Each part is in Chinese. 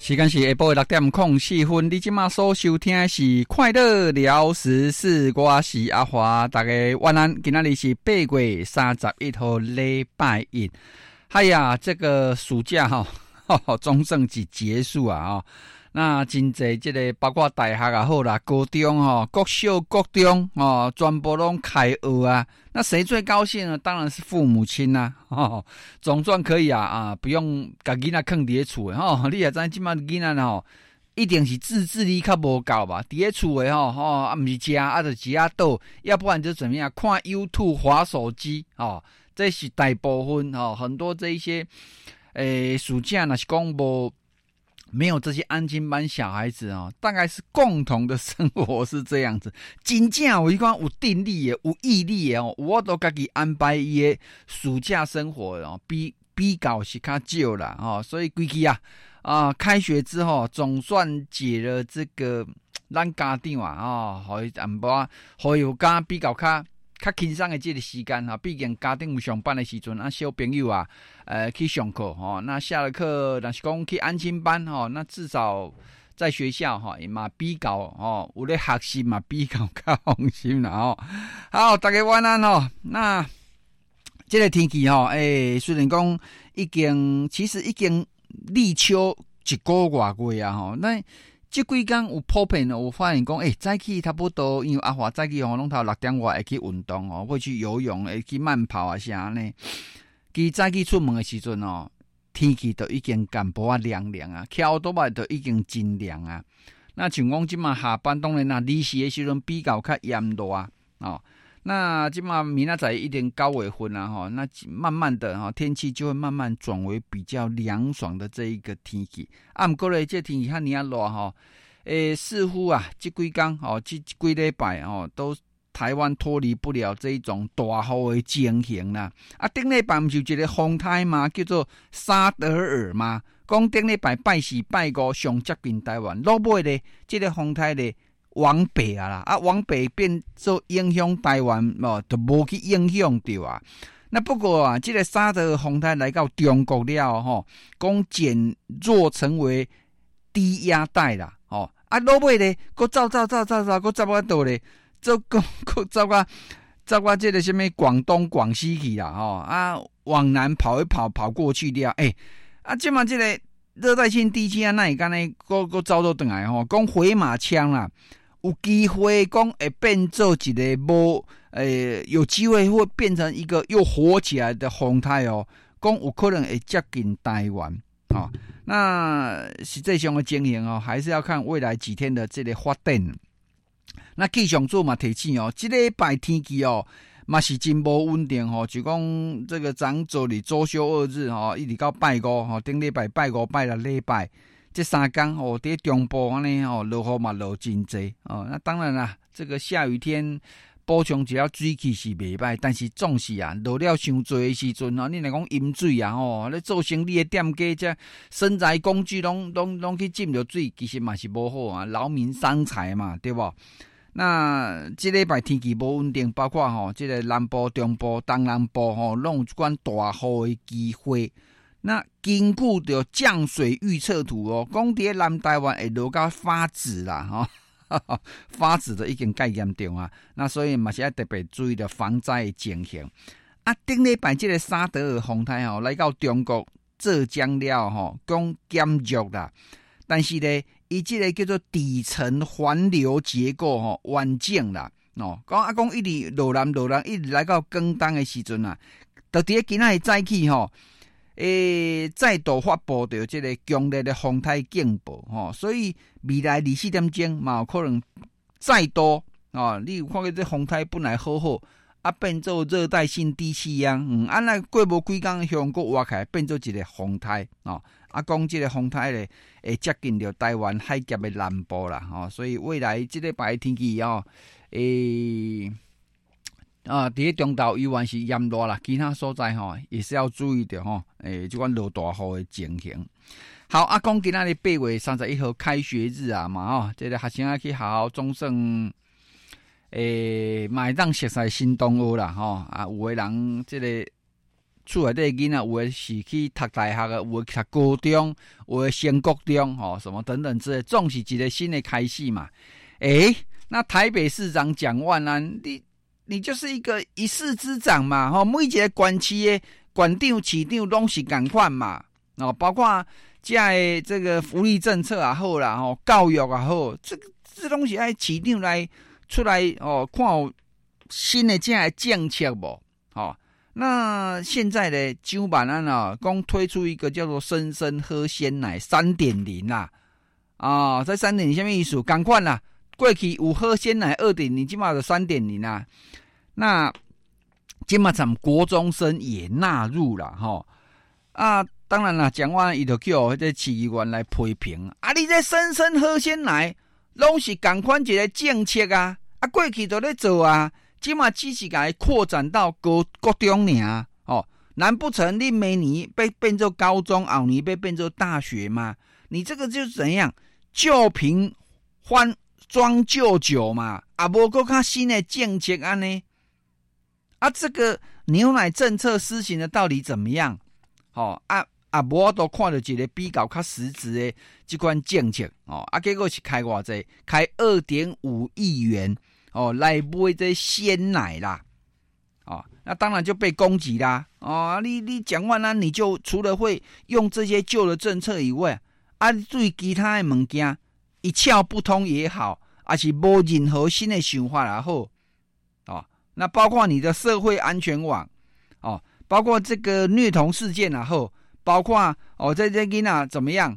时间是下晡的6:04，你今嘛所收听的是快乐聊14，我是阿华，大家晚安。今天是8月31号礼拜一。哎呀，这个暑假总算是结束啊那真济这个包括大学也好啦，高中国小国中全部拢开学啊。那谁最高兴呢？当然是父母亲啊总算可以不用把囡仔放伫厝的你也知即马囡仔一定是自理较无够吧？伫厝的毋是食就只倒，要不然就怎么样看 YouTube 滑手机这是大部分很多这一些暑假若是讲没有这些安亲班小孩子大概是共同的生活是这样子。真正有有定力的、有毅力的我都自己安排伊的暑假生活比较是较少啦所以规矩开学之后总算解了这个咱家长互伊淡薄互有比较较轻松的这个时间毕竟家庭有上班的时阵小朋友去上课那下了课若是讲去安亲班那至少在学校嘛比较有咧学习嘛比较放心啦好，大家晚安那这个天气虽然讲其实已经立秋一个月那这几天有普遍我发现讲早起差不多，因为阿华早起拢头6点外会去运动会去游泳，会去慢跑啥呢？其早起出门的时阵天气都已经淡薄凉凉啊，翘倒来都已经真凉啊。那像讲即马下班当然日时的时阵比较较炎热那即马明仔载一定9月份那慢慢的天气就会慢慢转为比较凉爽的这一个天气不过咧这天气遐尔热似乎这几天这几礼拜都台湾脱离不了这一种大雨的情形啦顶礼拜不是有一个风台嘛，叫做沙德尔嘛，讲顶礼拜拜4拜5上接近台湾，落尾咧这个风台咧往北往北变做影响台湾就无去影响到那不过这个沙德风台来到中国了讲减弱成为低压带啦落尾咧佫走佫走到倒咧佫走到这个什么广东广西去啦往南跑过去了即嘛这个热带性低气压那会干呢佫走倒转来讲回马枪啦有机会讲会变做一个有机会会变成一个又火起来的风台讲有可能会接近台湾那实际上的情形还是要看未来几天的这个发展。那气象组嘛提醒这礼拜天气嘛是真无稳定就讲这个昨日周休2日一直到拜5顶礼拜拜5拜6礼拜这3天在中部安尼落雨嘛落真济那当然啦，这个下雨天补充一下水气是袂歹，但是总是落了伤多的时阵你若讲饮水咧造成你的店家这生财工具拢去浸着水，其实嘛是无好劳民伤财嘛，对不？那这礼拜天气无稳定，包括这个南部、中部、东南部拢有一款大雨的机会。那根据着降水预测图讲伫南台湾会落到发紫啦发紫的已经介严重那所以嘛是要特别注意着防灾的情形顶礼拜这个沙德尔风台来到中国浙江了讲减弱啦，但是呢伊这个叫做底层环流结构完整啦讲一直落南一直来到广东的时阵就伫今仔日早起再度发布到这个强烈的风台警报所以未来24点钟嘛有可能再多你有看到这风台本来好变做热带性低气压那过无几天向国挖起来变做一个风台讲这个风台咧会接近到台湾海峡的南部啦所以未来这礼拜天气伫中岛以外是炎热啦，其他所在也是要注意的这款落大雨的情形。好讲今仔日8月31号开学日嘛这个学生去学校总算嘛会当熟悉新东学啦有的人这个厝内底囡仔有的是去读大学的，有的读高中，有的升国中，什么等等之类，总是一个新的开始嘛。那台北市长蒋万安，你就是一个一市之长嘛，每一个县市的县长、市长拢是同款嘛，包括这个福利政策也好啦，教育也好，这拢是爱市长来出来看有新的这样的政策无？那现在的蒋万安讲推出一个叫做生生喝鲜奶 3.0 啦，这 3.0 什么意思？同款啦，过去有喝鲜奶 2.0， 现在就 3.0 啦。那现在咱国中生也纳入了当然啦，蒋万安他就叫这市议员来批评你这生生喝鲜奶拢是同款一个政策过去都在做现在只是把它扩展到国中而已难不成你明年被变做高中，后年被变做大学吗？你这个就是怎样旧瓶装旧酒嘛，没有较新的政策呢？这个牛奶政策施行的到底怎么样？无都看到一个比较较实质的这款政策结果是开偌济，开 2.5 亿元来买这鲜奶啦那当然就被攻击啦你蒋万安，你就除了会用这些旧的政策以外对其他的物件一窍不通也好，还是无任何新的想法也好那包括你的社会安全网包括这个虐童事件也好，包括这些囡仔怎么样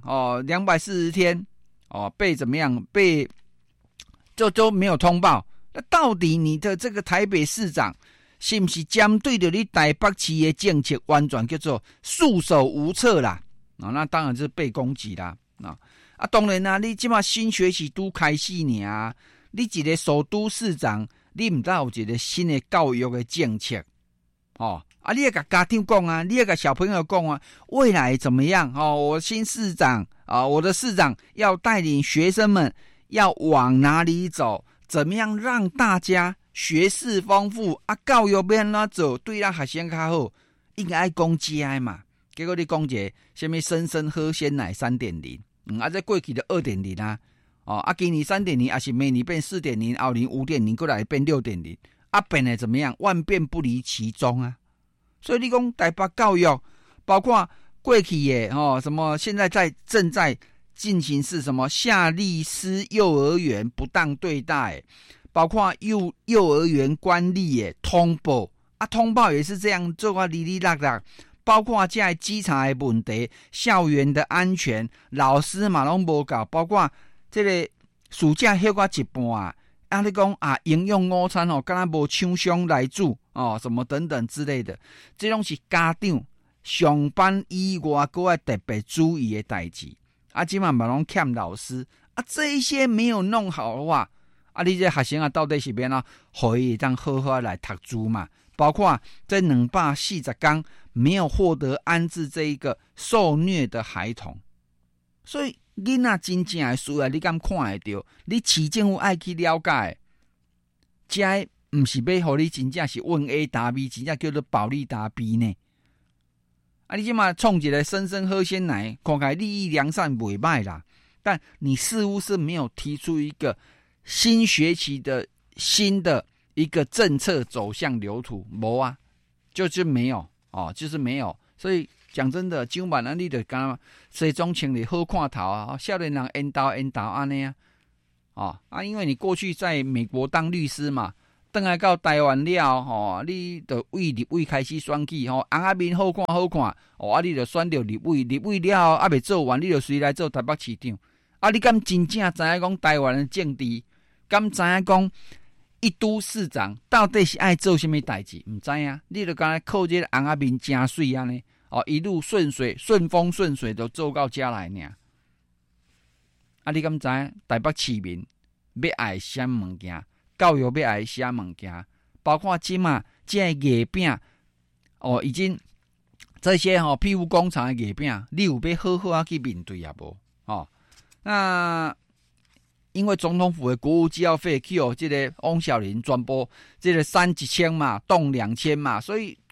240天被怎么样被就没有通报。那到底你的这个台北市长是不是针对着你台北市的政策完全叫做束手无策啦那当然就是被攻击啦当然你现在新学期都开始尔你一个首都市长，你不知道有一个新的教育的政策你要跟家长讲你要跟小朋友讲未来怎么样我新市长我的市长要带领学生们要往哪里走，怎么样让大家学识丰富教育要怎么做对咱学生较好，应该讲这个嘛。结果你讲一个什么生生喝鲜奶 3.0 这过去的 2.0 今年 3.0 还是明年变 4.0 后年 5.0 过来变 6.0 变得怎么样？万变不离其宗所以你讲台北教育包括过去的什么现在正在进行是什么夏利斯幼儿园不当对待，包括幼儿园管理的通报通报也是这样做哩哩啦啦，包括这基层的问题，校园的安全，老师嘛拢无搞，包括这个暑假休到一半你讲营养午餐敢若无厂商来煮什么等等之类的，这种是家长上班以外还要特别注意的代志现在嘛拢欠老师这一些没有弄好的话你这学生到底是要怎可以当好好来读书嘛？包括这240天没有获得安置这一个受虐的孩童，所以囡仔真正的需要你敢看得到？你市政府爱去了解，这不是要让你真正是问 A 答 B， 真正叫做保利答 B 呢？你现在创一个生生喝鲜奶，看起来利益良善不错啦，但你似乎是没有提出一个新学期的新的一个政策走向流图，没就是没有就是没有。所以讲真的，蒋万安你就讲西装穿得好看头少年人缘投这样因为你过去在美国当律师嘛，回来到台湾了你就为立委开始选举红面好看好看你就选到立委了未做完，你就随来做台北市长你敢真正知影讲台湾的政治？敢知影讲一都市长到底是爱做什么代志？唔知啊，你就刚才靠这个红面真水安尼一路顺风顺水都做到家来呢。你敢知台北市民要爱什么物件？教育要爱什么物件？包括即马这个月饼已经这些庇护工厂的月饼，你有要好好去面对无那因为总统府的国务机要费去这个翁小玲全部这个删1000嘛，动2000嘛，所以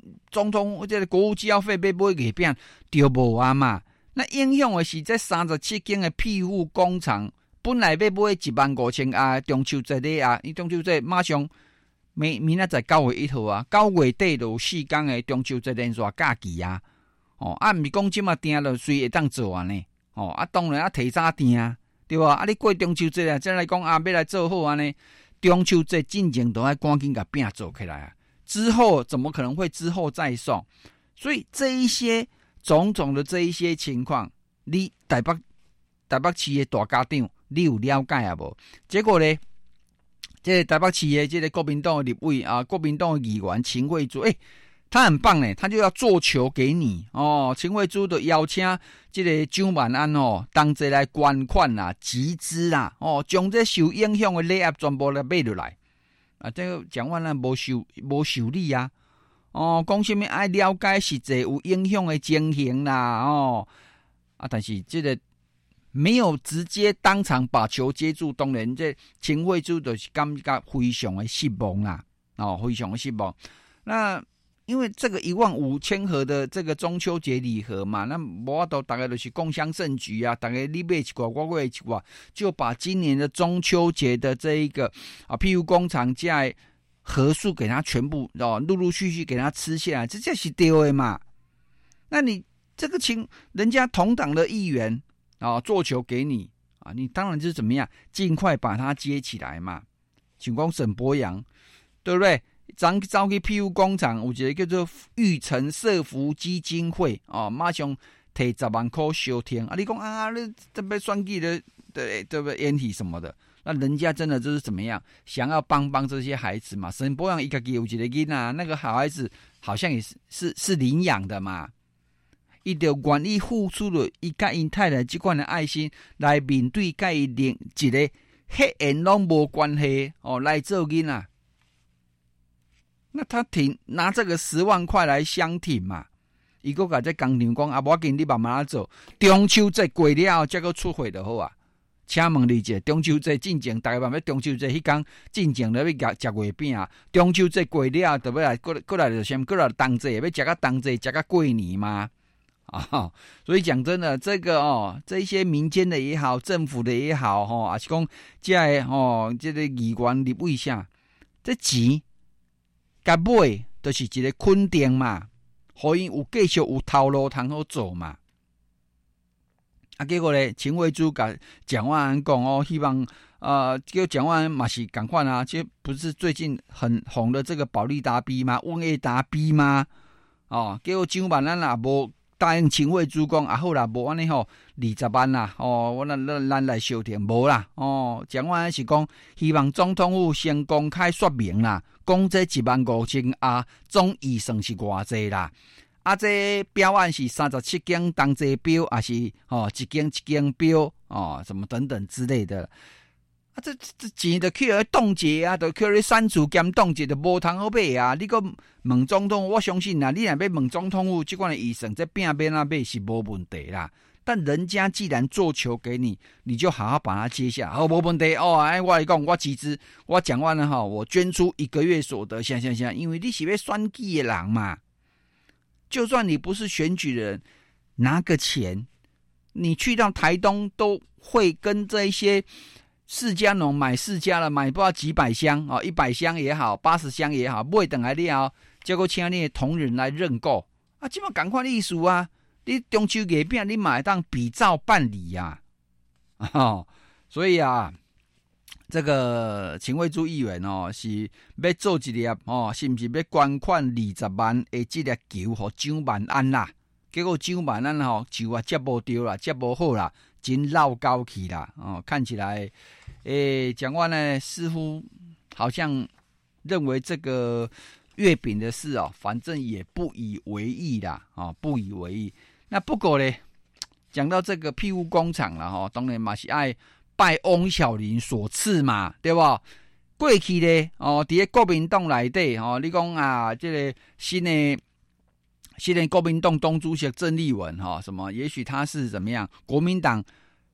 总统这个国务机要费要买月饼，就无啊嘛。那影响的是这37间的庇护工厂，本来要买15000啊，中秋节咧啊，伊中秋节马上明仔载9月1号啊，9月底就有4天的中秋节连续假期啊。毋是讲即马订了随会当做安尼。当然提早订，对吧？你过中秋节啊，再来讲要来做好安尼。中秋节进前都要赶紧把饼做起来啊！之后怎么可能会之后再送？所以这一些种种的这一些情况，你台北市的大家长，你有了解啊无？结果呢，这个台北市的这个国民党的立委啊，国民党的议员秦惠珠，他很棒呢，他就要做球给你秦惠珠就邀请这个蒋万安同齐来捐款啦、集资啦，将这受影响的礼盒全部来买落来啊！这个蒋万安无受理啊！讲什么爱了解实际有影响的情形啦，但是这个没有直接当场把球接住，当然这秦惠珠就是感觉非常的失望啦，非常的失望。那因为这个15000盒的这个中秋节礼盒嘛，那无法度大概就是共襄盛举啊，大概你买一寡，我买一寡，就把今年的中秋节的这一个庇护工厂价盒数给他全部陆陆续续给他吃下来，这是对的嘛？那你这个请人家同党的议员做球给你你当然就是怎么样，尽快把它接起来嘛。请讲沈伯洋，对不对？走去庇护工厂，有一个叫做育成社福基金会马上提10万块收听你讲你这边选举的对不对？演体什么的，那人家真的就是怎么样，想要帮这些孩子嘛。沈伯洋一个有一个囡仔，那个好孩子好像也是领养的嘛，伊就愿意付出了伊甲因太太这款的爱心来面对甲伊另一个血缘拢无关系来做囡仔。那他拿这个10万块来相挺嘛？伊个甲这工厂讲无要紧，你慢慢做。中秋节过了后，再个出货就好啊。请问你者，中秋节进前，大家慢慢中秋节迄天进前咧要食月饼啊。中秋节过了，就要来过来就先过来当节，要食到当节，食到过年嘛。所以讲真的，这个这一些民间的也好，政府的也好还是讲这个议员立委啥，这钱。甲买就是一个肯定嘛，互因有继续有头路通好做嘛。结果咧，秦惠珠甲蒋万安讲希望叫蒋万安嘛是赶快啊，这不是最近很红的这个保利达 B 吗？温A达 B 吗？结果蒋万安也无答应秦惠珠讲好啦，无安尼20万啦，我咱来收听无啦，蒋万安是讲希望总统府先公开说明啦。讲这15000总预算是偌济啦？这标案是37间同齐标，还是一间标什么等等之类的？这钱就去冻结啊，就去删除兼冻结，就无通好买啊！你个问总统，我相信啦，你若要问总统府这款的预算，这边买是无问题啦。但人家既然做球给你，你就好好把它接下。没问题我来讲，我集资，我讲完了我捐出1个月所得，想，因为你是要选举的人嘛。就算你不是选举人，拿个钱，你去到台东都会跟这一些释迦农买释迦了，买不知道几百箱100箱也好，80箱也好，买回来了，结果请你的同仁来认购这么赶快的意思啊！你中秋月饼你买当比照办理呀所以这个秦惠珠议员是要做一粒是不是要捐款20万的这粒球给蒋万安啦？结果蒋万安球接不到啦，接不好啦，真闹高去啦看起来蒋万呢似乎好像认为这个月饼的事反正也不以为意啦不以为意。那不过呢，讲到这个庇护工厂啦当然嘛是爱拜翁小林所赐嘛，对吧？过去呢伫咧国民党内底你讲这个新的国民党党主席郑丽文什么，也许他是怎么样？国民党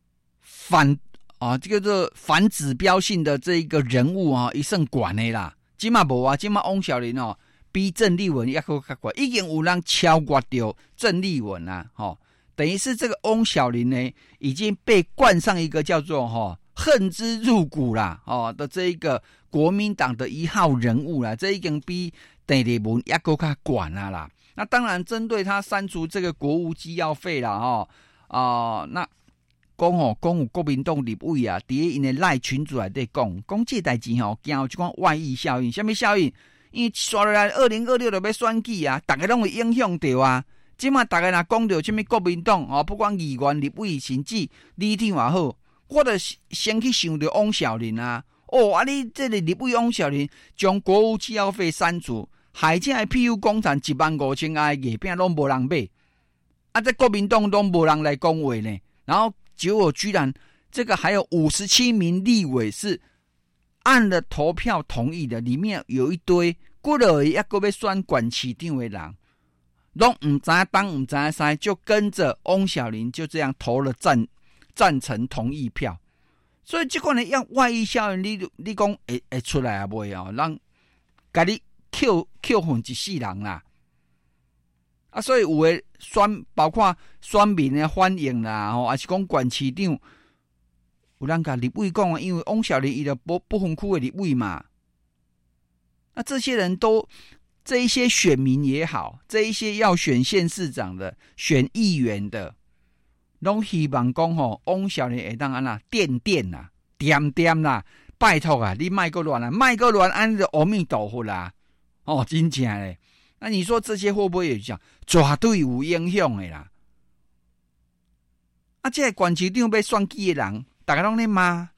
这个做反指标性的这一个人物一胜管的啦。今嘛无今嘛翁小林比郑丽文还佫较悬，已经有人超越掉郑丽文啊，等于是这个翁小玲呢，已经被冠上一个叫做恨之入骨啦的这一个国民党的一号人物啦，这已经比郑丽文还佫较悬啊啦。那当然，针对他删除这个国务机要费啦，那讲有国民党立委啊，伫因的赖群组内底讲这代志惊有一款外溢效应，什么效应？因为刷落来2026就要选举啊，大家拢会影响到啊。即马大家若讲到什么国民党不管议员、立委甚至里长也好，我就先去想到翁小玲啊。你这个立委翁小玲将国务机要费删除，害这个庇佑工厂15000的月饼拢无人买，这国民党都无人来讲话呢。然后结果居然这个还有57名立委是按了投票同意的，里面有一堆过了也个要选管市长的人，拢唔知东唔知西，就跟着翁小玲就这样投了赞成同意票。所以这个呢，要外溢效应，你讲会出来啊？不会让给你 Q 混一世人啦。所以有的包括选民的反应啦，还是讲管市长，有人甲立委讲，因为翁小玲伊就不分区的立委嘛。那这些人这一些选民也好，这一些要选县市长的、选议员的，拢希望讲翁小玲会当安那点啦、点啦，拜托啊，你卖个乱啊，卖个乱，安就阿弥陀佛啦，真正嘞。那你说这些会不会有讲？绝对有影响的啦。这个管市长要选举的人，大家拢咧骂，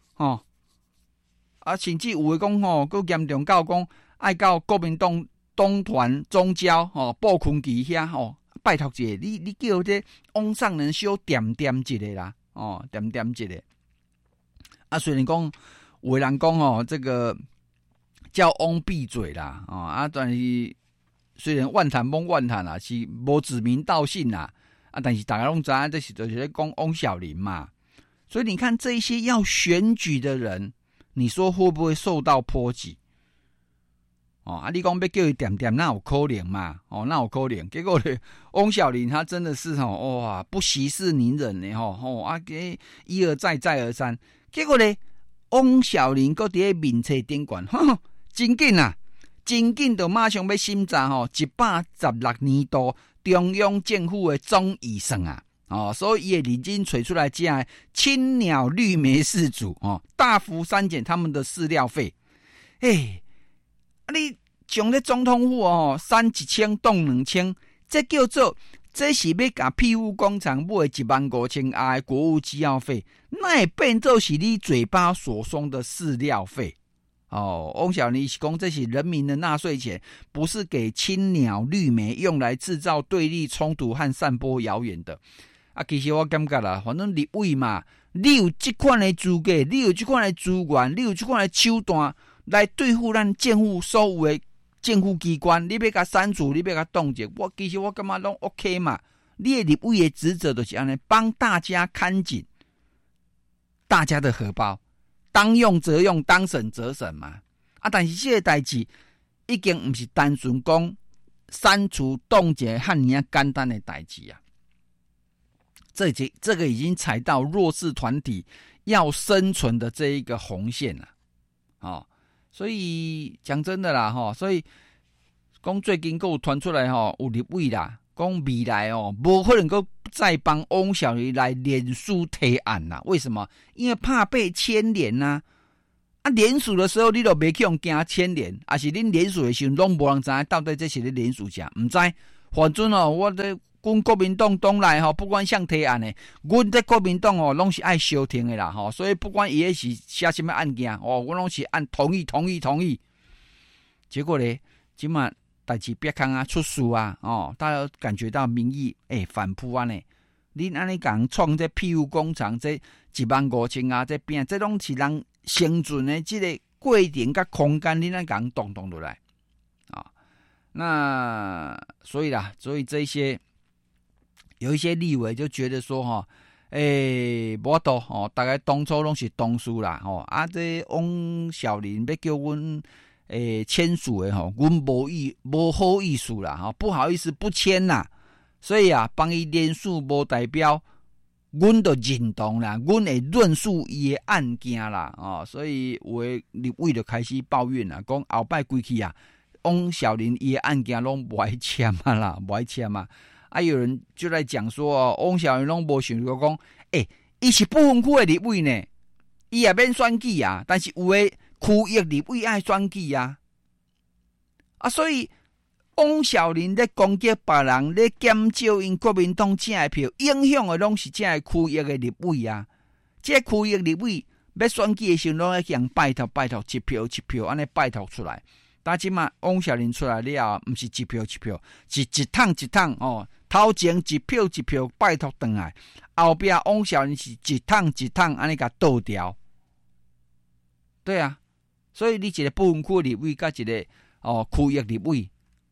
甚至有的讲佫严重到讲爱到国民党党团总召布昆奇遐拜托一下，你叫这翁上人小点一个啦，点一个。虽然讲有的人讲这个叫翁闭嘴啦，但是虽然万谈蒙万谈啦，是无指名道姓啦，但是大家拢知道这是就是在讲翁小玲嘛。所以你看这一些要选举的人，你说会不会受到波及？你讲要叫他点，那有可能嘛？那有可能。结果呢，翁小玲他真的是不息事宁人呢，一而再再而三。结果呢，翁小玲搁伫个面册顶悬，真紧啊！真紧就马上要审查116年度中央政府的总预算啊！所以也认真取出来讲，青鸟绿莓饲主大幅删减他们的饲料费。你将这总统府删1000动2000，这是要甲庇护工厂买15000的国务机要费，那也变作是你嘴巴所说的饲料费。翁小玲是讲这是人民的纳税钱，不是给青鸟绿莓用来制造对立冲突和散播谣言的。其实我感觉啦，反正立委嘛，你有这款的资格，你有这款的资源，你有这款的手段来对付咱政府所有的政府机关，你要甲删除，你要甲冻结，其实我感觉拢 OK 嘛。你的立委的职责就是安尼，帮大家看紧大家的荷包。当用则用，当审则审嘛。但是这个代志已经不是单纯讲删除冻结和你简单的代志啊。这个已经踩到弱势团体要生存的这一个红线了。所以讲真的啦，所以讲最近还有传出来有立委啦，讲未来无可能够再帮翁小玲来联署提案啦。为什么？因为怕被牵连啊。联署的时候你都没去用惊牵连，还是恁联署的时候拢无人知道到底这是咧联署啥？唔知，反正我的阮国民党党内不管像提案的，阮在国民党拢是爱消停的啦所以不管伊是写什么案件我拢是按同意。结果咧，今嘛代志别看出事啊大家感觉到民意反扑啊呢。恁安尼讲创这庇护工厂这15000这边这拢是人生存的这个过程甲空间，恁安讲动落来那所以这些有一些立委就觉得说无大概当初拢是同事啦这翁小玲要叫阮签署的吼，阮无好意思啦，吼，不好意思不签啦，所以啊，帮伊联署无代表，阮就认同啦，阮会论述伊的案件啦，哦，所以有的立委就开始抱怨啦，讲后摆规去啊，翁小玲伊的案件拢无爱签啊啦，无爱签啊，啊，有人就在讲说，翁小玲拢无想过讲，伊是不分区的立委呢，伊也免选举啊，但是有的区域立委爱选举啊，所以翁小玲咧攻击别人，咧减少因国民党这的票，影响的拢是这的区域的立委啊。这区域立委要选举的时候，拢要向拜托一票一票安尼拜托出来。但即嘛，翁小玲出来了，毋是一票一票，是一趟一趟哦。头前一票一票拜托转来，后壁翁小玲是一趟一趟安尼甲倒掉。对啊，所以你一个不分区立委，甲一个区域立委，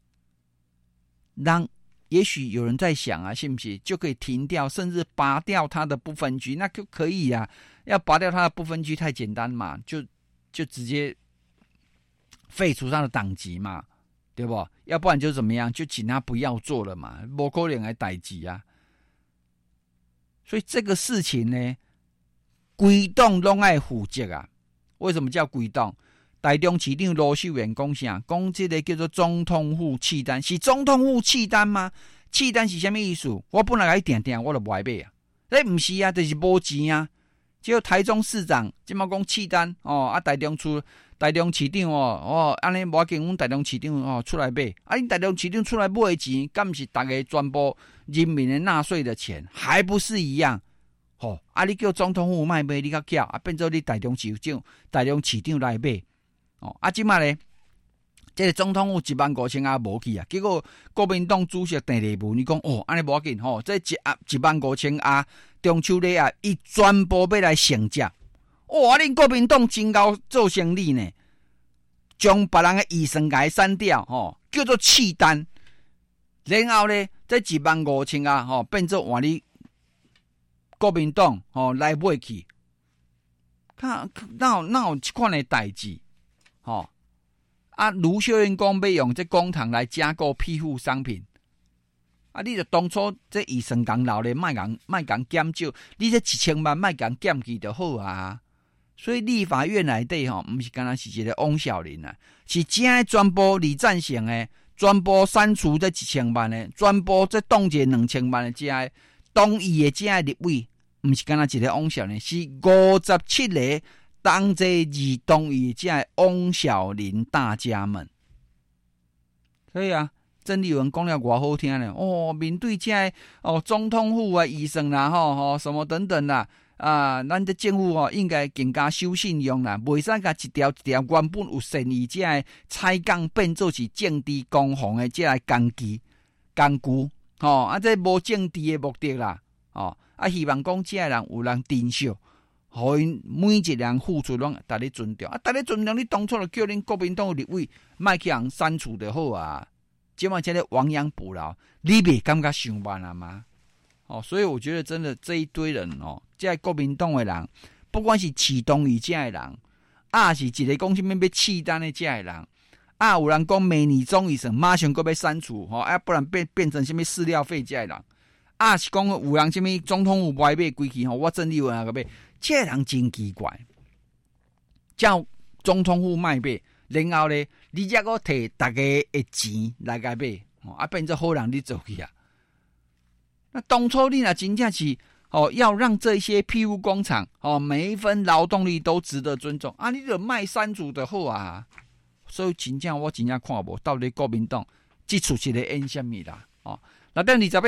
也许有人在想啊，是不是就可以停掉，甚至拔掉他的不分区？那就可以啊。要拔掉他的不分区太简单嘛，就直接废除他的党籍嘛，对不？要不然就怎么样，就请他不要做了嘛，没可能的代志啊。所以这个事情呢，规党拢爱负责啊。为什么叫规党？台中市长罗秀元讲啥？讲这个叫做总统府契丹，是总统府契丹吗？契丹是什么意思？我本来来定定，我就不爱买啊。那不是啊，就是无钱啊。结果台中市长即马讲契丹台中市长安尼无要紧，阮台中市长出来买，你台中市长出来买的钱，敢不是大家全部人民的纳税的钱，还不是一样？你叫总统府卖买，你较巧变做你台中市长来买即马咧，这个总统府15000啊无去啊，结果国民党主席郑丽文你讲安尼无要紧这15000啊中秋节啊，伊全部要来承接恁国民党真够做生意呢，将别人的预算给删掉叫做契丹，然后咧这15000啊变做换你国民党来买去，哪有这款的代志？卢秀燕讲要用这公帑来加购庇护商品，你就当初这预算讲留咧，卖讲减少，你这1000万卖讲减去就好啊。所以立法院内底不是单单是一个翁小玲啊，是真的全部李赞成的，全部删除这1000万的，全部这冻结2000万的这的同意的这的立委，不是单单一个翁小玲，是57个当这二同意这的翁小玲大家们。所以啊，郑丽文讲了偌好听呢，面对这的总统府啊预算啦，什么等等啦。咱这政府应该更加守信用啦，袂使甲一条一条原本有善意这的彩杠变做是政治攻防的这工具，这无政治的目的啦，希望讲这人有人珍惜，互因每一人付出拢大家尊重，大家尊重你当初就叫恁国民党的立委莫去人删除就好啊，即马这个亡羊补牢，你袂感觉伤慢啊吗？所以我觉得真的这一堆人这国民党的人，不管是启动于这的人，是一个讲什么要契丹的这的人，有人讲美女中医生马上ก็要删除不然变成什么饲料费这的人，是讲有人什么总统有买规矩我郑丽文个买，这人真奇怪，叫总统府卖买，然后咧你才个摕大家的钱来个买，变做好人你做去啊。那当初你若真正是要让这些庇护工厂每一分劳动力都值得尊重你就卖删除的好啊。所以真正我真正看无到底国民党这出是咧演什么啦那等20